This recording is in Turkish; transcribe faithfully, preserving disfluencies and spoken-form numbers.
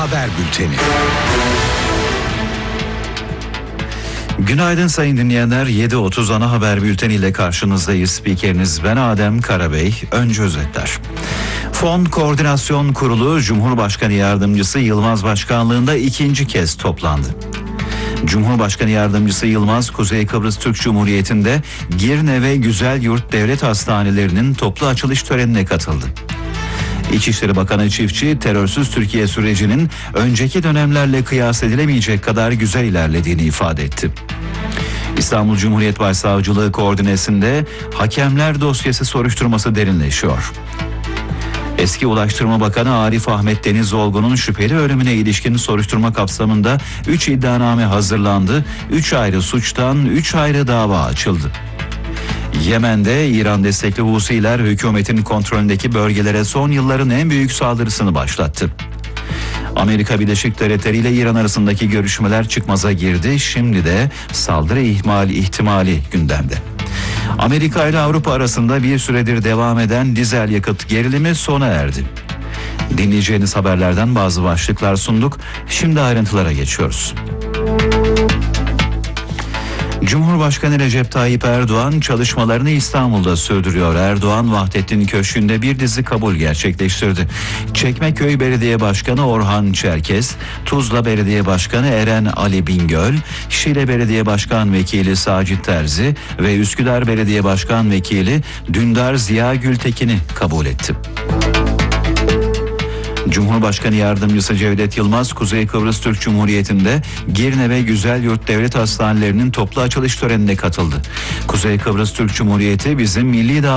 Haber Bülteni. Günaydın sayın dinleyenler. yedi otuz ana haber bülteniyle karşınızdayız. Spikeriniz ben Adem Karabey. Önce özetler. Fon Koordinasyon Kurulu Cumhurbaşkanı Yardımcısı Yılmaz Başkanlığında ikinci kez toplandı. Cumhurbaşkanı Yardımcısı Yılmaz, Kuzey Kıbrıs Türk Cumhuriyeti'nde Girne ve Güzelyurt Devlet Hastanelerinin toplu açılış törenine katıldı. İçişleri Bakanı Çiftçi, terörsüz Türkiye sürecinin önceki dönemlerle kıyas edilemeyecek kadar güzel ilerlediğini ifade etti. İstanbul Cumhuriyet Başsavcılığı koordinesinde hakemler dosyası soruşturması derinleşiyor. Eski Ulaştırma Bakanı Arif Ahmet Denizolgun'un şüpheli ölümüne ilişkin soruşturma kapsamında üç iddianame hazırlandı. üç ayrı suçtan üç ayrı dava açıldı. Yemen'de İran destekli Husiler hükümetin kontrolündeki bölgelere son yılların en büyük saldırısını başlattı. Amerika Birleşik Devletleri ile İran arasındaki görüşmeler çıkmaza girdi. Şimdi de saldırı ihmali ihtimali gündemde. Amerika ile Avrupa arasında bir süredir devam eden dizel yakıt gerilimi sona erdi. Dinleyeceğiniz haberlerden bazı başlıklar sunduk. Şimdi ayrıntılara geçiyoruz. Cumhurbaşkanı Recep Tayyip Erdoğan çalışmalarını İstanbul'da sürdürüyor. Erdoğan, Vahdettin Köşkü'nde bir dizi kabul gerçekleştirdi. Çekmeköy Belediye Başkanı Orhan Çerkes, Tuzla Belediye Başkanı Eren Ali Bingöl, Şile Belediye Başkan Vekili Sacit Terzi ve Üsküdar Belediye Başkan Vekili Dündar Ziya Gültekin'i kabul etti. Cumhurbaşkanı Yardımcısı Cevdet Yılmaz, Kuzey Kıbrıs Türk Cumhuriyeti'nde Girne ve Güzelyurt Devlet Hastanelerinin toplu açılış törenine katıldı. Kuzey Kıbrıs Türk Cumhuriyeti bizim milli